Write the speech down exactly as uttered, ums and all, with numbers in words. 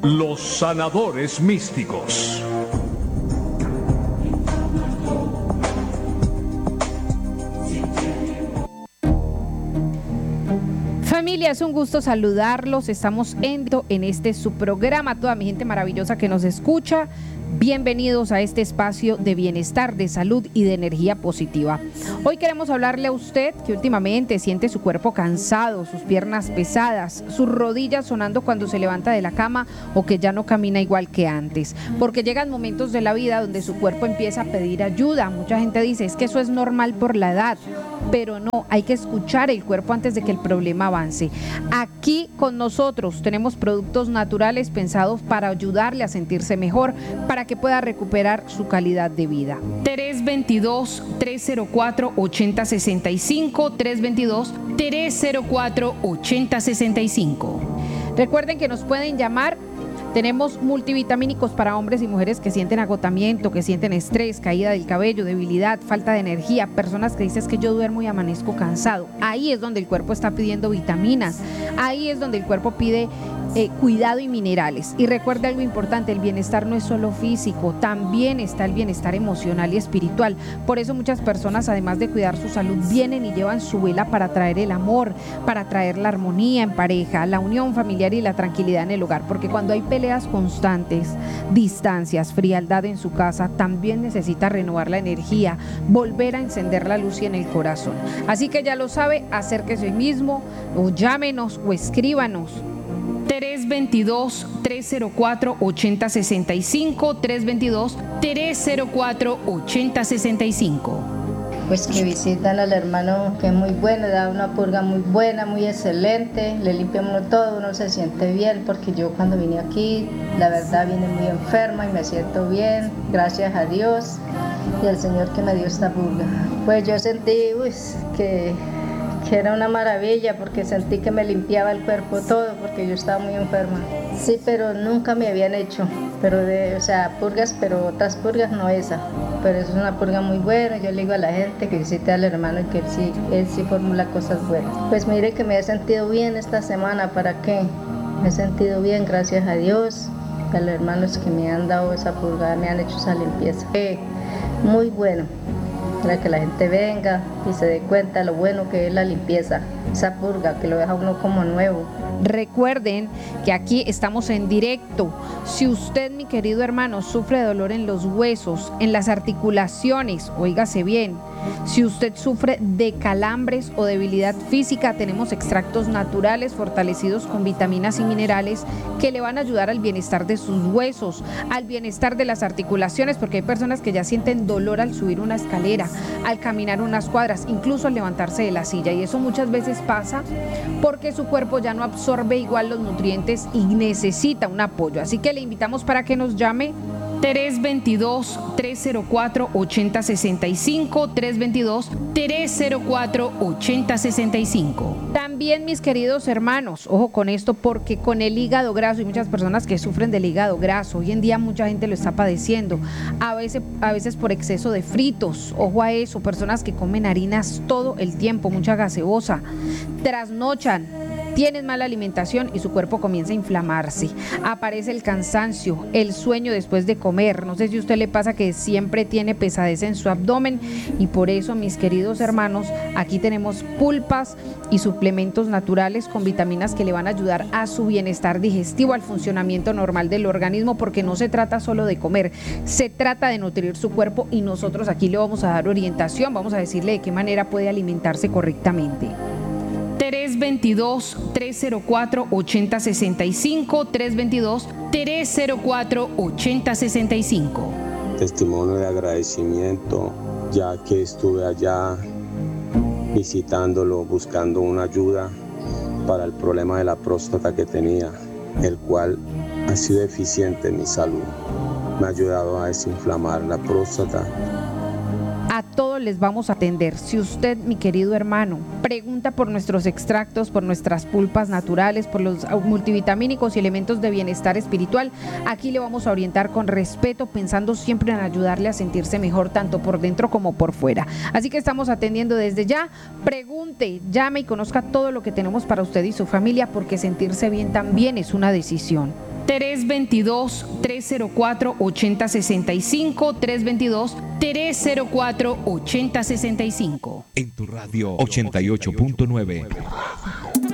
Los sanadores místicos. Familia, es un gusto saludarlos. Estamos en, en este su programa. Toda mi gente maravillosa que nos escucha, bienvenidos a este espacio de bienestar, de salud y de energía positiva. Hoy queremos hablarle a usted que últimamente siente su cuerpo cansado, sus piernas pesadas, sus rodillas sonando cuando se levanta de la cama o que ya no camina igual que antes. Porque llegan momentos de la vida donde su cuerpo empieza a pedir ayuda. Mucha gente dice, es que eso es normal por la edad. Pero no, hay que escuchar el cuerpo antes de que el problema avance. Aquí con nosotros tenemos productos naturales pensados para ayudarle a sentirse mejor, para que pueda recuperar su calidad de vida. tres veintidós, tres cero cuatro, ochenta sesenta y cinco, tres veintidós, tres cero cuatro, ochenta sesenta y cinco. Recuerden que nos pueden llamar. Tenemos multivitamínicos para hombres y mujeres que sienten agotamiento, que sienten estrés, caída del cabello, debilidad, falta de energía, personas que dicen que yo duermo y amanezco cansado. Ahí es donde el cuerpo está pidiendo vitaminas, ahí es donde el cuerpo pide eh, cuidado y minerales. Y recuerde algo importante, el bienestar no es solo físico, también está el bienestar emocional y espiritual. Por eso muchas personas, además de cuidar su salud, vienen y llevan su vela para traer el amor, para traer la armonía en pareja, la unión familiar y la tranquilidad en el hogar, porque cuando hay peleas constantes, distancias, frialdad en su casa, también necesita renovar la energía, volver a encender la luz y en el corazón. Así que ya lo sabe, acérquese hoy mismo o llámenos o escríbanos. tres veintidós, tres cero cuatro, ochenta sesenta y cinco, tres veintidós, tres cero cuatro, ochenta sesenta y cinco. Pues que visitan al hermano, que es muy bueno, da una purga muy buena, muy excelente, le limpia uno todo, uno se siente bien, porque yo cuando vine aquí, la verdad vine muy enferma y me siento bien, gracias a Dios y al Señor que me dio esta purga. Pues yo sentí uy, que, que era una maravilla, porque sentí que me limpiaba el cuerpo todo, porque yo estaba muy enferma. Sí, pero nunca me habían hecho, pero de, o sea, purgas, pero otras purgas no esa. Pero eso es una purga muy buena. Yo le digo a la gente que visite al hermano y que él sí, él sí formula cosas buenas. Pues mire que me he sentido bien esta semana. ¿Para qué? Me he sentido bien, gracias a Dios, a los hermanos que me han dado esa purga, me han hecho esa limpieza. Eh, muy bueno, para que la gente venga y se dé cuenta lo bueno que es la limpieza, esa purga que lo deja uno como nuevo. Recuerden que aquí estamos en directo. Si usted, mi querido hermano, sufre de dolor en los huesos, en las articulaciones, óigase bien, si usted sufre de calambres o debilidad física, tenemos extractos naturales fortalecidos con vitaminas y minerales que le van a ayudar al bienestar de sus huesos, al bienestar de las articulaciones, porque hay personas que ya sienten dolor al subir una escalera, al caminar unas cuadras, incluso al levantarse de la silla, y eso muchas veces pasa porque su cuerpo ya no absorbe igual los nutrientes y necesita un apoyo. Así que le invitamos para que nos llame tres veintidós, tres cero cuatro, ochenta sesenta y cinco, tres veintidós, tres cero cuatro, ochenta sesenta y cinco. También, mis queridos hermanos, ojo con esto, porque con el hígado graso, hay muchas personas que sufren del hígado graso, hoy en día mucha gente lo está padeciendo, a veces, a veces por exceso de fritos, ojo a eso, personas que comen harinas todo el tiempo, mucha gaseosa, trasnochan, tienen mala alimentación y su cuerpo comienza a inflamarse, aparece el cansancio, el sueño después de comer. No sé si a usted le pasa que siempre tiene pesadez en su abdomen, y por eso, mis queridos hermanos, aquí tenemos pulpas y suplementos naturales con vitaminas que le van a ayudar a su bienestar digestivo, al funcionamiento normal del organismo, porque no se trata solo de comer, se trata de nutrir su cuerpo, y nosotros aquí le vamos a dar orientación, vamos a decirle de qué manera puede alimentarse correctamente. tres veintidós, tres cero cuatro, ochenta sesenta y cinco, tres veintidós, tres cero cuatro, ochenta sesenta y cinco. Testimonio de agradecimiento, ya que estuve allá visitándolo, buscando una ayuda para el problema de la próstata que tenía, el cual ha sido eficiente en mi salud. Me ha ayudado a desinflamar la próstata. A todos les vamos a atender. Si usted, mi querido hermano, pregunta por nuestros extractos, por nuestras pulpas naturales, por los multivitamínicos y elementos de bienestar espiritual, aquí le vamos a orientar con respeto, pensando siempre en ayudarle a sentirse mejor, tanto por dentro como por fuera. Así que estamos atendiendo desde ya. Pregunte, llame y conozca todo lo que tenemos para usted y su familia, porque sentirse bien también es una decisión. tres dos dos, tres cero cuatro, ocho cero seis cinco, tres dos dos, tres cero cuatro, ocho cero seis cinco. En tu radio ochenta y ocho punto nueve.